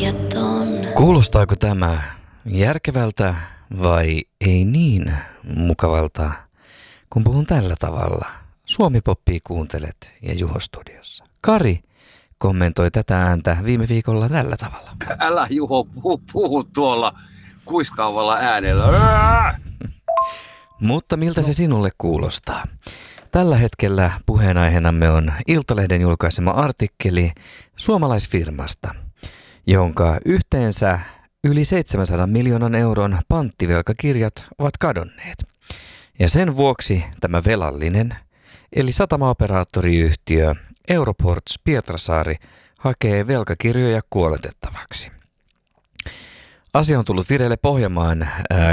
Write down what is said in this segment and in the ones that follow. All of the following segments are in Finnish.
Kuulostaako tämä järkevältä vai ei niin mukavalta, kun puhun tällä tavalla? Suomi-poppia kuuntelet ja Juho studiossa. Kari kommentoi tätä ääntä viime viikolla tällä tavalla. Älä Juho puhu tuolla kuiskaavalla äänellä. Mutta miltä se sinulle kuulostaa? Tällä hetkellä puheenaiheenamme on Iltalehden julkaisema artikkeli suomalaisfirmasta, jonka yhteensä yli 700 miljoonan euron panttivelkakirjat ovat kadonneet. Ja sen vuoksi tämä velallinen, eli satamaoperaattoriyhtiö Euroports Pietarsaari, hakee velkakirjoja kuoletettavaksi. Asia on tullut vireille Pohjanmaan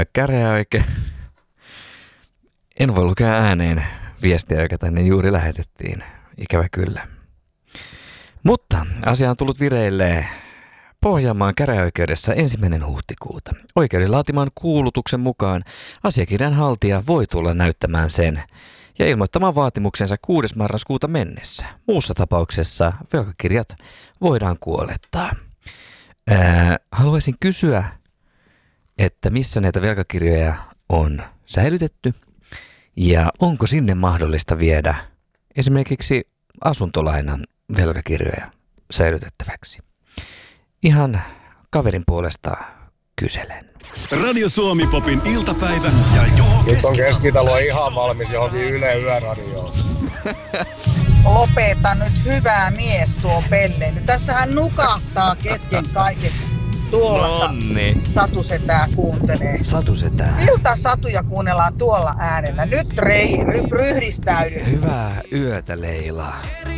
En voi lukea ääneen viestiä, joka tänne juuri lähetettiin. Ikävä kyllä. Mutta asia on tullut vireille Pohjanmaan käräjäoikeudessa 1. huhtikuuta. Oikeuden laatiman kuulutuksen mukaan asiakirjan haltija voi tulla näyttämään sen ja ilmoittamaan vaatimuksensa 6. marraskuuta mennessä. Muussa tapauksessa velkakirjat voidaan kuolettaa. Haluaisin kysyä, että missä näitä velkakirjoja on säilytetty ja onko sinne mahdollista viedä esimerkiksi asuntolainan velkakirjoja säilytettäväksi. Ihan kaverin puolesta kyselen. Radio Suomi Popin iltapäivä ja Juho Nyt on Keskitalo ihan valmis johonkin Yle Yöradioon. Lopeta nyt hyvää mies tuo Pelle. Nyt tässähän nukahtaa kesken kaiken tuollaista. Satusetää kuuntelee. Satusetää. Iltasatuja kuunnellaan tuolla äänellä. Nyt ryhdistäydy. Hyvää yötä, Leila.